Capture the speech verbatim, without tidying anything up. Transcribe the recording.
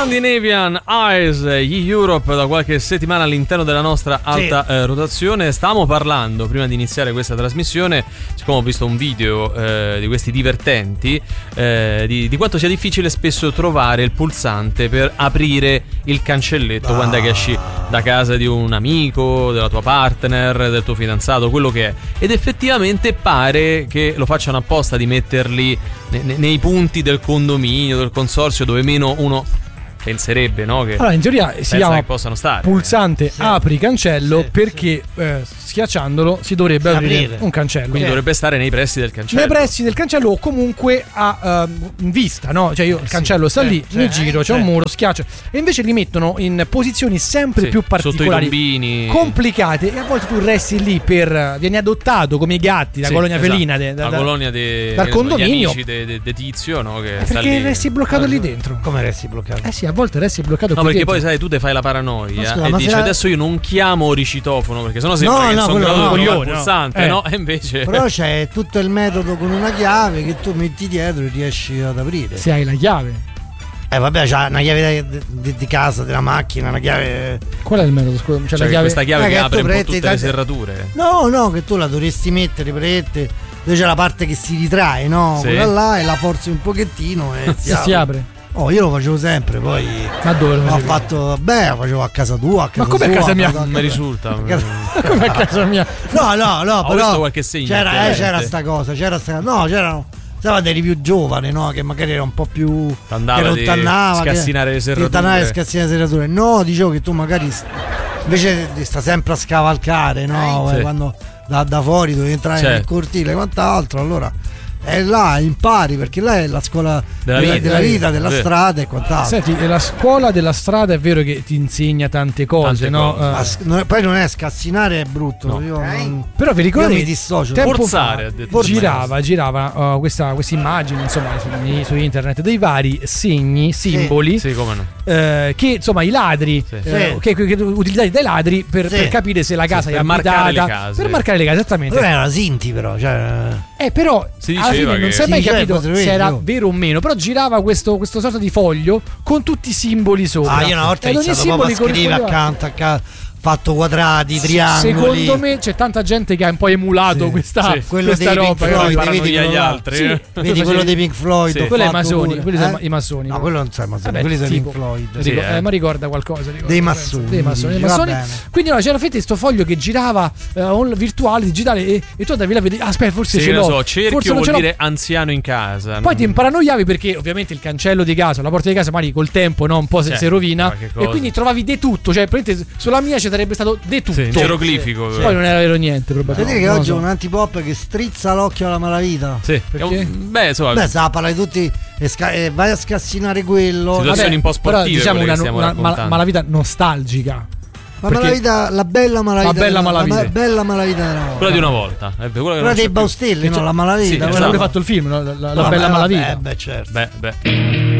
Scandinavian Eyes, gli Europe, da qualche settimana all'interno della nostra alta sì. eh, rotazione. Stavamo parlando prima di iniziare questa trasmissione, siccome ho visto un video eh, di questi divertenti, eh, di, di quanto sia difficile spesso trovare il pulsante per aprire il cancelletto ah. quando è che esci da casa di un amico, della tua partner, del tuo fidanzato, quello che è. Ed effettivamente pare che lo facciano apposta di metterli nei, nei punti del condominio, del consorzio, dove meno uno penserebbe, no? Che allora in teoria si chiama che possano stare pulsante sì. apri cancello sì, sì. perché eh, schiacciandolo si dovrebbe si aprire, aprire un cancello. Quindi sì. dovrebbe stare nei pressi del cancello. Nei pressi del cancello o comunque a uh, in vista, no? Cioè io il cancello sta sì, lì, sì, mi giro, c'è sì. un muro, schiaccio. E invece li mettono in posizioni sempre sì. più particolari, sotto i tombini, complicate, e a volte tu resti lì per vieni adottato come i gatti, la sì, colonia esatto. felina de, da, la colonia de, dal condominio, amici de, de, de Tizio, no? Che eh, sta perché lì. resti bloccato ah, lì dentro. Come resti bloccato? Eh sì, a volte resti bloccato. No, perché dentro. poi sai, tu te fai la paranoia scusa, e dici la... adesso io non chiamo ricitofono perché sennò sembra no, che no, sono quello, no, no, il pulsante, no? Eh. no? E invece però c'è tutto il metodo con una chiave che tu metti dietro e riesci ad aprire. Se hai la chiave. Eh vabbè, c'ha una chiave di, di, di casa, della macchina, una chiave. Qual è il metodo? Scusa, c'è cioè la chiave... questa chiave eh, che, che apre un po' tutte da... le serrature. No, no, che tu la dovresti mettere, prete, dove c'è la parte che si ritrae, no? Sì. Quella là, e la forzi un pochettino e si, si apre. apre. Oh, io lo facevo sempre, poi. Ma dove lo ho fatto? Beh, lo facevo a casa tua, a casa ma come sua, a casa mia? Non mi risulta. Come a casa mia? No, no, no, ho però visto qualche segno. C'era, eh, c'era sta cosa, c'era sta no, c'erano. Stava eri più giovane, no? Che magari era un po' più. T'andava che non di t'annava, scassinare che, le serrature. Che t'annava e scassinare le serrature. No, dicevo che tu magari invece sta sempre a scavalcare, no? Sì. Quando da, da fuori dovevi entrare certo. nel cortile e quant'altro, allora. E là impari, perché là è la scuola della, della, vita, della, vita, della sì. strada e quant'altro. Senti, è la scuola della strada, è vero che ti insegna tante cose, tante no? Cose. Uh, non, poi non è scassinare, è brutto. No. Io non, però vi ricordo io mi dissocio. Tempo forzare, fa, girava, girava uh, questa immagine, insomma, su, su internet dei vari segni, simboli, sì. Sì, come no. eh, che insomma i ladri, sì. eh, che, che, che utilizzati dai ladri per, sì. per capire se la casa sì, è per abitata, marcare le case. per marcare le case, esattamente. Però era Sinti, però, cioè. Eh, però si alla fine non si è mai sì, capito cioè, se era vero o meno. Però girava questo, questo sorta di foglio con tutti i simboli sopra. Ah, io una volta ho iniziato proprio a scrivere accanto, accanto, fatto quadrati, triangoli. Secondo me c'è tanta gente che ha un po' emulato sì, questa, sì. quello questa dei roba. Pink Floyd, vedi quello agli altri. Sì, vedi quello dei Pink Floyd. Sì. Quello è i masoni, quelli eh? sono i masoni. No, quello non sai masoni, Vabbè, quelli sono tipo, Pink Floyd. Sì, Ricordo, eh. Eh, ma ricorda qualcosa. Ricorda, dei massoni. Dei massoni. Dei massoni. Quindi no, c'era effettivamente questo foglio che girava uh, virtuale, digitale, e, e tu andavi là a vedere. Ah, aspetta, forse sì, ce l'ho. Lo so, cerchio forse vuol non dire anziano in casa. Poi non... ti imparanoiavi perché ovviamente il cancello di casa, la porta di casa, magari col tempo, no, un po' cioè, si rovina. E quindi trovavi di tutto. Cioè, sulla mia ci sarebbe stato di tutto. Sì, geroglifico. Sì. Poi non era vero niente, probabilmente. Vuol dire che oggi so. è un antipop che strizza l'occhio alla malavita. Sì, perché? Beh, insomma, beh, sa, parla di tutti e, sca- e vai a scassinare quello. Situazioni Vabbè, un po' sportive, però, diciamo una, una, una malavita nostalgica. Ma malavita, la bella malavita, la bella malavita, la bella malavita no. Quella di una volta, è quella, quella dei Baustelli, no, la malavita. Sì, quella avrebbe fatto il film, no? la, la, no, la bella beh, malavita. Eh, beh, certo. Beh, beh.